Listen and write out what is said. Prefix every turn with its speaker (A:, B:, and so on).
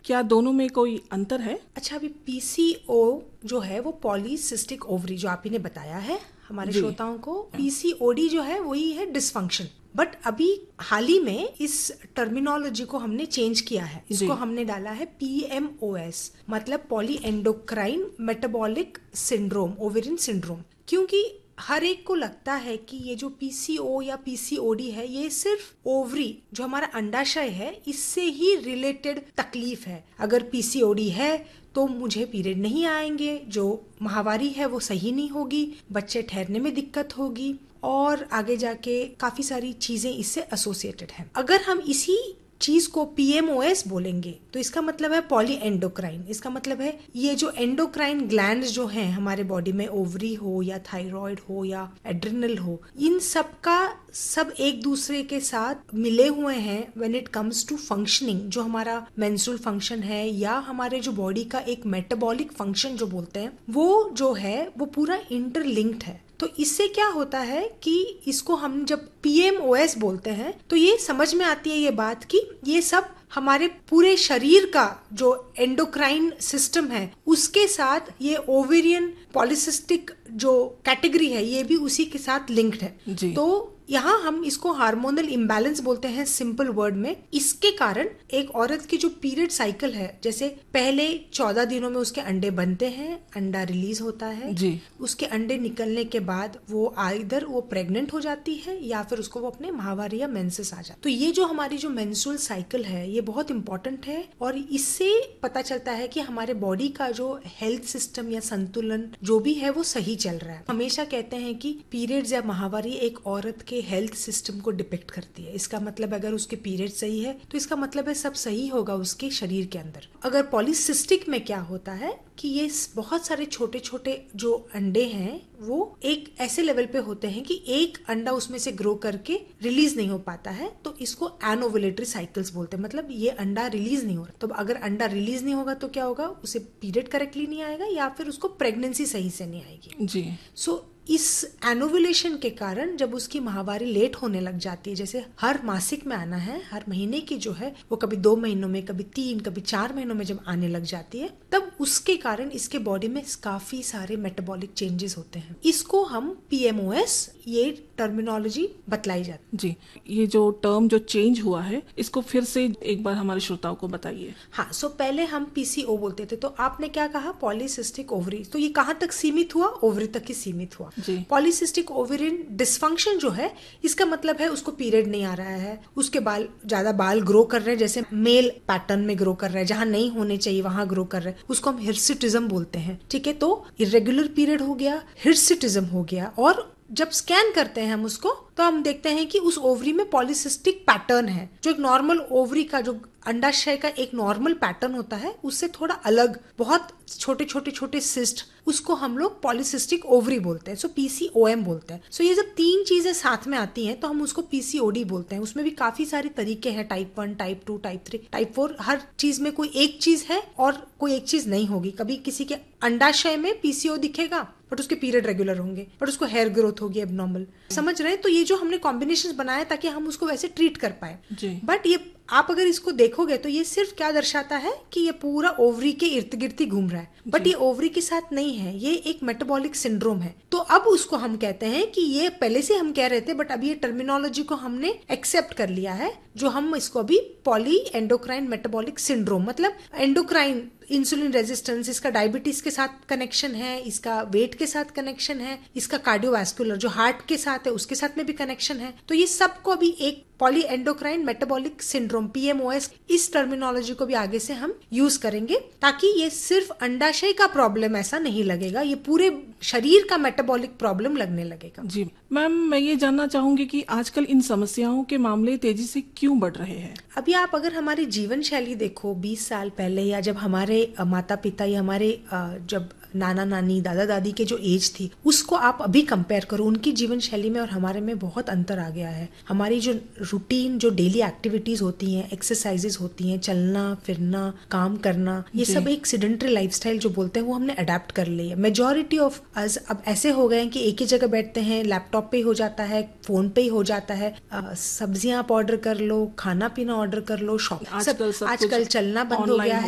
A: क्या दोनों में कोई अंतर है?
B: अच्छा, अभी पीसीओ जो है वो पॉलीसिस्टिक ओवरी, जो आप ही ने बताया है हमारे श्रोताओं को, पीसीओडी जो है वही है डिसफंक्शन। बट अभी हाल ही में इस टर्मिनोलॉजी को हमने चेंज किया है, इसको हमने डाला है पीएमओएस, मतलब poly endocrine metabolic syndrome, ovarian syndrome. क्योंकि हर एक को लगता है कि ये जो पीसीओ या पीसीओडी है ये सिर्फ ओवरी, जो हमारा अंडाशय है, इससे ही रिलेटेड तकलीफ है। अगर पीसीओडी है तो मुझे पीरियड नहीं आएंगे, जो माहवारी है वो सही नहीं होगी, बच्चे ठहरने में दिक्कत होगी और आगे जाके काफी सारी चीजें इससे एसोसिएटेड हैं। अगर हम इसी चीज को पीएमओएस बोलेंगे तो इसका मतलब है पॉली एंडोक्राइन। इसका मतलब है ये जो एंडोक्राइन ग्लैंड्स जो हैं हमारे बॉडी में, ओवरी हो या थायराइड हो या एड्रिनल हो, इन सब का सब एक दूसरे के साथ मिले हुए हैं when it comes to functioning. जो हमारा मेंस्ट्रुअल फंक्शन है या हमारे जो बॉडी का एक मेटाबॉलिक फंक्शन जो बोलते हैं, वो जो है वो पूरा इंटरलिंक्ड है। तो इससे क्या होता है कि इसको हम जब पीएमओएस बोलते हैं तो ये समझ में आती है ये बात कि ये सब हमारे पूरे शरीर का जो एंडोक्राइन सिस्टम है उसके साथ ये ओवेरियन पॉलिसिस्टिक जो कैटेगरी है ये भी उसी के साथ लिंक्ड है। तो यहाँ हम इसको हार्मोनल इम्बैलेंस बोलते हैं सिंपल वर्ड में। इसके कारण एक औरत की जो पीरियड साइकिल है, जैसे पहले 14 दिनों में उसके अंडे बनते हैं, अंडा रिलीज होता है जी। उसके अंडे निकलने के बाद वो आइदर वो प्रेग्नेंट हो जाती है या फिर उसको वो अपने माहवारी या मेंसेस आ जाता। तो ये जो हमारी जो मेंस्ट्रुअल साइकिल है ये बहुत इंपॉर्टेंट है और इससे पता चलता है कि हमारे बॉडी का जो हेल्थ सिस्टम या संतुलन जो भी है वो सही चल रहा है। हमेशा कहते हैं कि पीरियड्स या माहवारी एक औरत के हेल्थ सिस्टम को डिपिक्ट करती है। इसका मतलब अगर उसके पीरियड सही है तो इसका मतलब है सब सही होगा उसके शरीर के अंदर। अगर पॉलीसिस्टिक में क्या होता है कि ये बहुत सारे छोटे छोटे जो अंडे हैं वो एक ऐसे लेवल पे होते हैं कि एक अंडा उसमें से ग्रो करके रिलीज नहीं हो पाता है, तो इसको एनोवुलेटरी साइकिल्स बोलते हैं। मतलब ये अंडा रिलीज नहीं हो रहा, तो अगर अंडा रिलीज नहीं होगा तो क्या होगा, उसे पीरियड करेक्टली नहीं आएगा या फिर उसको प्रेगनेंसी सही से नहीं आएगी जी। सो इस एनोवुलेशन के कारण जब उसकी माहवारी लेट होने लग जाती है, जैसे हर मासिक में आना है, हर महीने की जो है वो कभी 2 महीनों में, कभी 3, कभी 4 महीनों में जब आने लग जाती है, तब उसके कारण इसके बॉडी में काफी सारे मेटाबॉलिक चेंजेस होते हैं। इसको हम पीएमओएस ये टर्मिनोलॉजी बतलाई जाती
A: जी। ये जो टर्म जो चेंज हुआ है इसको फिर से एक बार हमारे श्रोताओं को बताइए।
B: हाँ, सो पहले हम पीसीओ बोलते थे, तो आपने क्या कहा, पॉलीसिस्टिक ओवरी। तो ये कहाँ तक सीमित हुआ, ओवरी तक ही सीमित हुआ। पॉलीसिस्टिक ओवेरियन डिसफंक्शन जो है इसका मतलब है उसको पीरियड नहीं आ रहा है, उसके ज्यादा बाल ग्रो कर रहे हैं, जैसे मेल पैटर्न में ग्रो कर रहे हैं, जहां नहीं होने चाहिए वहां ग्रो कर रहे हैं, उसको हम हिर्सिटिज्म बोलते हैं। ठीक है, तो इरेगुलर पीरियड हो गया, हिर्सिटिज्म हो गया। और जब स्कैन करते हैं हम उसको तो हम देखते हैं कि उस ओवरी में पॉलीसिस्टिक पैटर्न है, जो एक नॉर्मल ओवरी का जो अंडाशय का एक नॉर्मल पैटर्न होता है उससे थोड़ा अलग, बहुत छोटे छोटे छोटे सिस्ट, उसको हम लोग पॉलीसिस्टिक ओवरी बोलते हैं। सो पीसीओएम बोलते हैं। सो ये जब 3 चीजें साथ में आती हैं तो हम उसको पीसीओडी बोलते हैं। उसमें भी काफी सारे तरीके हैं, टाइप 1, टाइप 2, टाइप 3, टाइप 4। हर चीज में कोई एक चीज है और कोई एक चीज नहीं होगी। कभी किसी के अंडाशय में पीसीओ दिखेगा बट उसके पीरियड रेगुलर होंगे, बट उसको हेयर ग्रोथ होगी एबनॉर्मल। समझ रहे हैं? तो ये जो हमने कॉम्बिनेशन बनाया ताकि हम उसको वैसे ट्रीट कर पाए। बट ये आप अगर इसको देखोगे तो ये सिर्फ क्या दर्शाता है कि ये पूरा ओवरी के इर्द गिर्द ही घूम रहा है, बट ये ओवरी के साथ नहीं है, ये एक मेटाबॉलिक सिंड्रोम है। तो अब उसको हम कहते हैं कि ये पहले से हम कह रहे थे बट अभी ये टर्मिनोलॉजी को हमने एक्सेप्ट कर लिया है, जो हम इसको अभी पॉली एंडोक्राइन मेटाबॉलिक सिंड्रोम, मतलब एंडोक्राइन इंसुलिन रेजिस्टेंस, इसका डायबिटीज के साथ कनेक्शन है, इसका वेट के साथ कनेक्शन है, इसका कार्डियोवास्कुलर जो हार्ट के साथ है उसके साथ में भी कनेक्शन है। तो ये सबको अभी एक poly endocrine metabolic syndrome PMOS, इस टर्मिनोलॉजी को भी आगे से हम यूज करेंगे ताकि ये सिर्फ अंडाशय का प्रॉब्लम ऐसा नहीं लगेगा, ये पूरे शरीर का मेटाबॉलिक प्रॉब्लम लगने लगेगा।
A: जी मैम, मैं ये जानना चाहूंगी कि आजकल इन समस्याओं के मामले तेजी से क्यों बढ़ रहे हैं?
B: अभी आप अगर हमारी जीवन शैली देखो 20 साल पहले, या जब हमारे माता पिता या हमारे जब नाना नानी दादा दादी के जो एज थी उसको आप अभी कंपेयर करो, उनकी जीवन शैली में और हमारे में बहुत अंतर आ गया है। हमारी जो रूटीन, जो डेली एक्टिविटीज होती हैं, एक्सरसाइजेज होती हैं, चलना फिरना, काम करना, ये सब एक सेडेंटरी लाइफस्टाइल जो बोलते हैं वो हमने अडेप्ट कर ली है। मेजॉरिटी ऑफ अस अब ऐसे हो गए हैं कि एक ही जगह बैठते हैं, लैपटॉप पे ही हो जाता है, फोन पे ही हो जाता है, सब्जियां आप ऑर्डर कर लो, खाना पीना ऑर्डर कर लो, शॉप, आजकल चलना बंद हो गया है।